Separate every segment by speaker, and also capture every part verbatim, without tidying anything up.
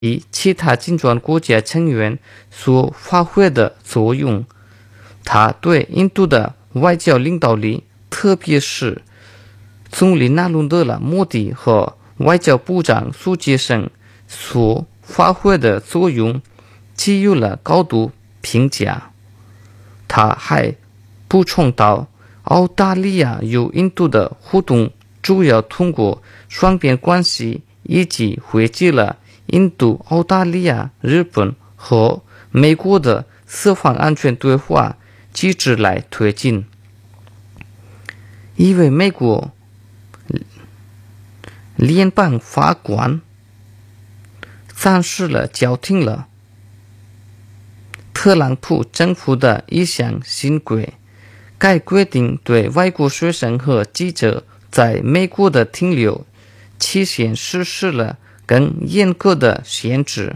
Speaker 1: 及其他金砖国家成员所发挥的作用。他对印度的外交领导力，特别是总理纳伦德拉·莫迪和外交部长苏杰生所发挥的作用，给予了高度评价。他还补充道，澳大利亚与印度的互动主要通过双边关系以及汇集了印度、澳大利亚、日本和美国的四方安全对话机制来推进。一位美国联邦法官赞许了叫停了特朗普政府的一项新规，该规定对外国学生和记者在美国的停留期限实施了更严格的限制。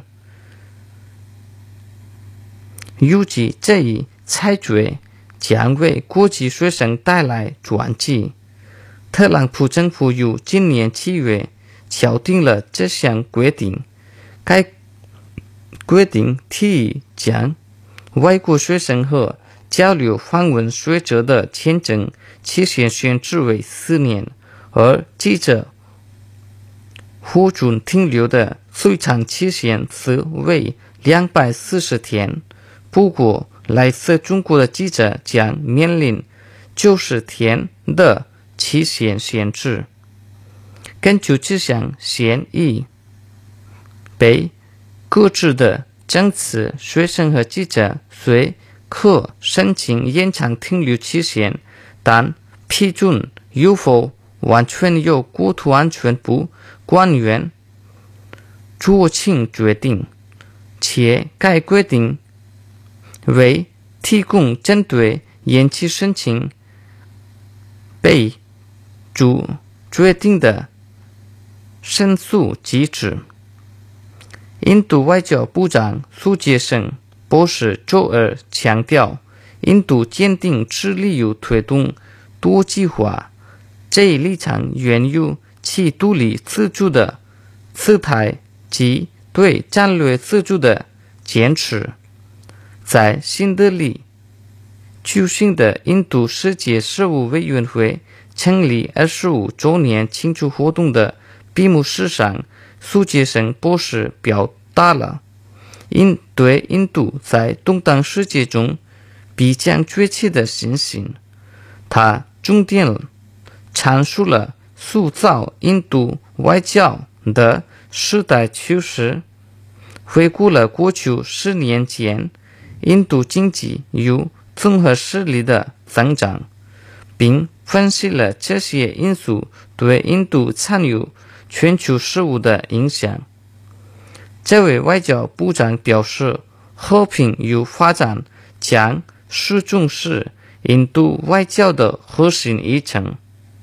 Speaker 1: 预计这一裁决将为国际学生带来转机。特朗普政府于今年七月敲定了这项规定，该规定提议将外国学生和交流访问学者的签证期限限制为四年，而记者获准停留的最长期限则为两百四十天。不过，来自中国的记者将面临九十天的期限限制。根据这项协议，被搁置的政治学生和记者虽可申请延长停留期限，但批准与否完全由国土安全部官员酌情决定，且该规定为提供针对延期申请被主决定的申诉机制。印度外交部长苏杰生博士周二强调，印度坚定致力于推动多极化，这一立场源于其独立自主的姿态及对战略自主的坚持。在新德里举行的印度世界事务委员会成立二十五周年庆祝活动的闭幕式上，苏杰生博士表达了印对印度在动荡世界中必将崛起的信心。他重点阐述了塑造印度外交的时代趋势，回顾了过去十年间印度经济与综合实力的增长，并分析了这些因素对印度参与全球事务的影响。这位外交部长表示，和平与发展将始终是印度外交的核心议程。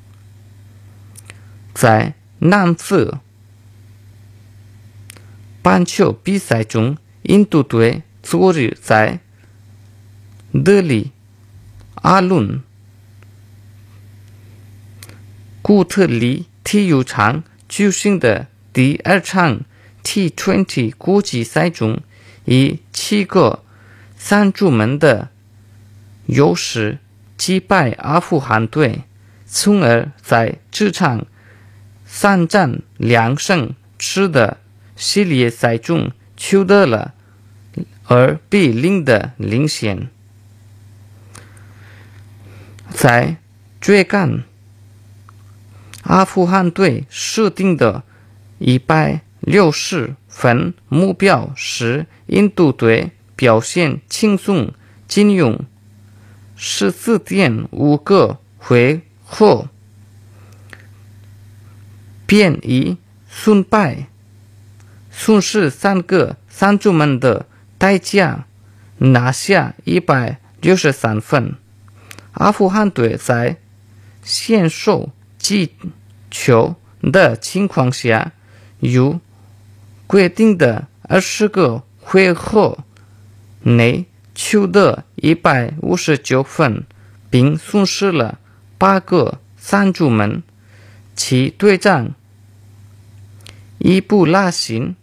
Speaker 1: 在男子棒球比赛中，印度队昨日在德里阿伦古特里体育场举行的第二场 T 二十 国际赛中，以七个三柱门的优势击败阿富汗队，从而在这场三战两胜制的系列赛中取得了二比零的领先。在追赶阿富汗队设定的一百六十分目标时，印度队表现轻松，仅用十四点五个回合便以损败损失三个三柱门的代价拿下一百六十三分。阿富汗队在先手击球的情况下，于规定的二十个回合内取得一百五十九分，并损失了八个三柱门。其队长伊布拉辛